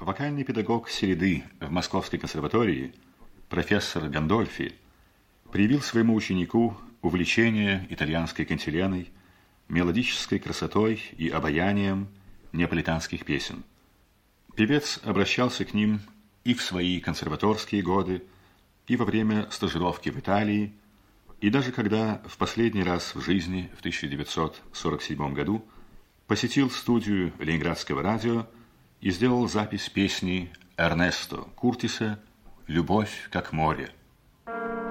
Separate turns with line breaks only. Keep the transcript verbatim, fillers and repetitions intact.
Вокальный педагог Середы в Московской консерватории, профессор Гандольфи, привил своему ученику увлечение итальянской кантиленой, мелодической красотой и обаянием неаполитанских песен. Певец обращался к ним и в свои консерваторские годы, и во время стажировки в Италии, и даже когда в последний раз в жизни в тысяча девятьсот сорок седьмом году посетил студию Ленинградского радио и сделал запись песни Эрнесто Куртиса «Любовь как море».